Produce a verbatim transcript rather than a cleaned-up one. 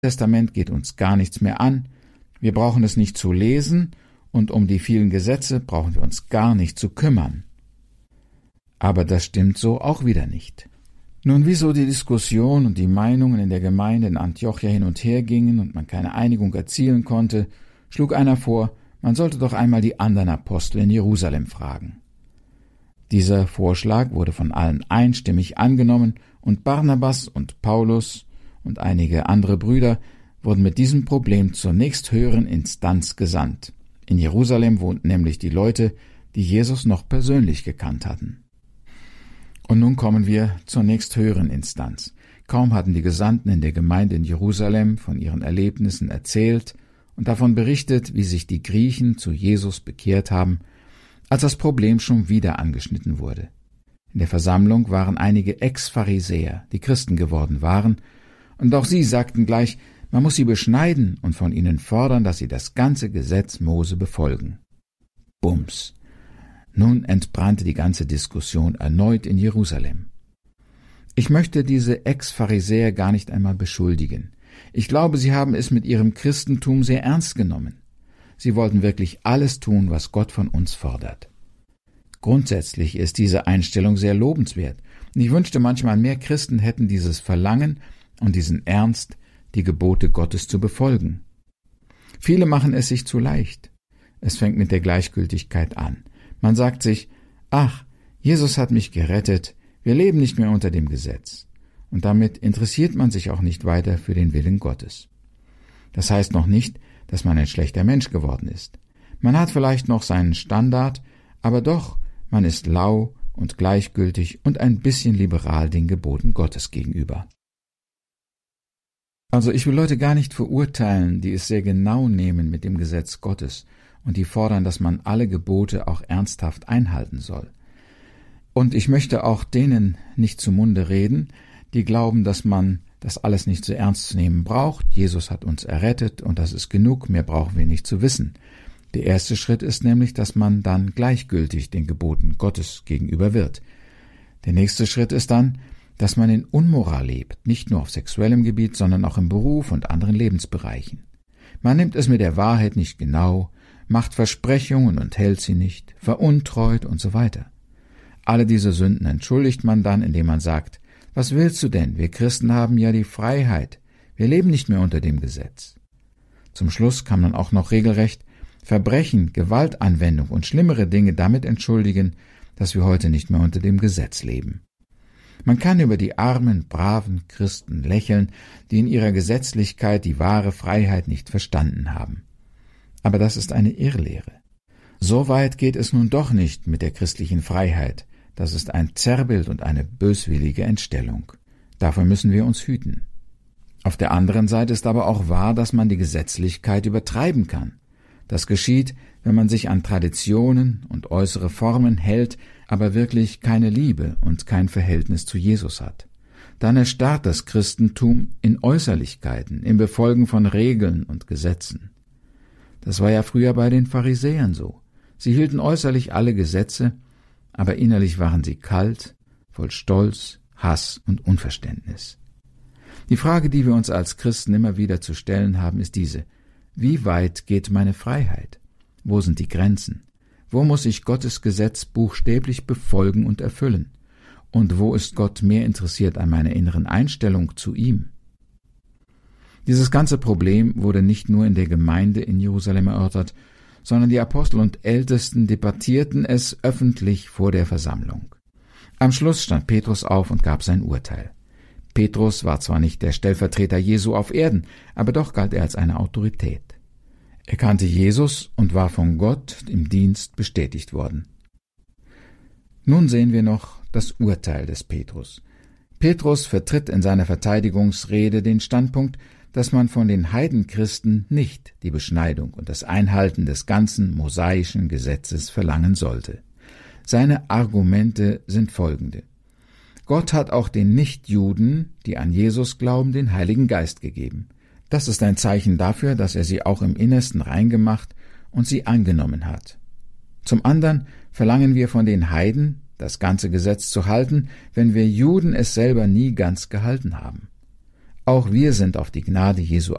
Testament geht uns gar nichts mehr an, wir brauchen es nicht zu lesen und um die vielen Gesetze brauchen wir uns gar nicht zu kümmern. Aber das stimmt so auch wieder nicht. Nun, wieso die Diskussion und die Meinungen in der Gemeinde in Antiochia hin und her gingen und man keine Einigung erzielen konnte, schlug einer vor, man sollte doch einmal die anderen Apostel in Jerusalem fragen. Dieser Vorschlag wurde von allen einstimmig angenommen und Barnabas und Paulus und einige andere Brüder wurden mit diesem Problem zur nächsthöheren Instanz gesandt. In Jerusalem wohnten nämlich die Leute, die Jesus noch persönlich gekannt hatten. Und nun kommen wir zur nächsthöheren Instanz. Kaum hatten die Gesandten in der Gemeinde in Jerusalem von ihren Erlebnissen erzählt und davon berichtet, wie sich die Griechen zu Jesus bekehrt haben, als das Problem schon wieder angeschnitten wurde. In der Versammlung waren einige Ex-Pharisäer, die Christen geworden waren, und auch sie sagten gleich, man muss sie beschneiden und von ihnen fordern, dass sie das ganze Gesetz Mose befolgen. Bums! Nun entbrannte die ganze Diskussion erneut in Jerusalem. Ich möchte diese Ex-Pharisäer gar nicht einmal beschuldigen. Ich glaube, sie haben es mit ihrem Christentum sehr ernst genommen. Sie wollten wirklich alles tun, was Gott von uns fordert. Grundsätzlich ist diese Einstellung sehr lobenswert. Und ich wünschte manchmal, mehr Christen hätten dieses Verlangen und diesen Ernst, die Gebote Gottes zu befolgen. Viele machen es sich zu leicht. Es fängt mit der Gleichgültigkeit an. Man sagt sich, ach, Jesus hat mich gerettet, wir leben nicht mehr unter dem Gesetz. Und damit interessiert man sich auch nicht weiter für den Willen Gottes. Das heißt noch nicht, dass man ein schlechter Mensch geworden ist. Man hat vielleicht noch seinen Standard, aber doch, man ist lau und gleichgültig und ein bisschen liberal den Geboten Gottes gegenüber. Also ich will Leute gar nicht verurteilen, die es sehr genau nehmen mit dem Gesetz Gottes und die fordern, dass man alle Gebote auch ernsthaft einhalten soll. Und ich möchte auch denen nicht zum Munde reden, die glauben, dass man das alles nicht so ernst zu nehmen braucht. Jesus hat uns errettet und das ist genug, mehr brauchen wir nicht zu wissen. Der erste Schritt ist nämlich, dass man dann gleichgültig den Geboten Gottes gegenüber wird. Der nächste Schritt ist dann, dass man in Unmoral lebt, nicht nur auf sexuellem Gebiet, sondern auch im Beruf und anderen Lebensbereichen. Man nimmt es mit der Wahrheit nicht genau, macht Versprechungen und hält sie nicht, veruntreut und so weiter. Alle diese Sünden entschuldigt man dann, indem man sagt, was willst du denn? Wir Christen haben ja die Freiheit. Wir leben nicht mehr unter dem Gesetz. Zum Schluss kann man auch noch regelrecht Verbrechen, Gewaltanwendung und schlimmere Dinge damit entschuldigen, dass wir heute nicht mehr unter dem Gesetz leben. Man kann über die armen, braven Christen lächeln, die in ihrer Gesetzlichkeit die wahre Freiheit nicht verstanden haben. Aber das ist eine Irrlehre. So weit geht es nun doch nicht mit der christlichen Freiheit. Das ist ein Zerrbild und eine böswillige Entstellung. Davor müssen wir uns hüten. Auf der anderen Seite ist aber auch wahr, dass man die Gesetzlichkeit übertreiben kann. Das geschieht, wenn man sich an Traditionen und äußere Formen hält, aber wirklich keine Liebe und kein Verhältnis zu Jesus hat. Dann erstarrt das Christentum in Äußerlichkeiten, im Befolgen von Regeln und Gesetzen. Das war ja früher bei den Pharisäern so. Sie hielten äußerlich alle Gesetze, aber innerlich waren sie kalt, voll Stolz, Hass und Unverständnis. Die Frage, die wir uns als Christen immer wieder zu stellen haben, ist diese: Wie weit geht meine Freiheit? Wo sind die Grenzen? Wo muss ich Gottes Gesetz buchstäblich befolgen und erfüllen? Und wo ist Gott mehr interessiert an meiner inneren Einstellung zu ihm? Dieses ganze Problem wurde nicht nur in der Gemeinde in Jerusalem erörtert, sondern die Apostel und Ältesten debattierten es öffentlich vor der Versammlung. Am Schluss stand Petrus auf und gab sein Urteil. Petrus war zwar nicht der Stellvertreter Jesu auf Erden, aber doch galt er als eine Autorität. Er kannte Jesus und war von Gott im Dienst bestätigt worden. Nun sehen wir noch das Urteil des Petrus. Petrus vertritt in seiner Verteidigungsrede den Standpunkt, dass man von den Heidenchristen nicht die Beschneidung und das Einhalten des ganzen mosaischen Gesetzes verlangen sollte. Seine Argumente sind folgende: Gott hat auch den Nichtjuden, die an Jesus glauben, den Heiligen Geist gegeben. Das ist ein Zeichen dafür, dass er sie auch im Innersten reingemacht und sie angenommen hat. Zum anderen verlangen wir von den Heiden, das ganze Gesetz zu halten, wenn wir Juden es selber nie ganz gehalten haben. Auch wir sind auf die Gnade Jesu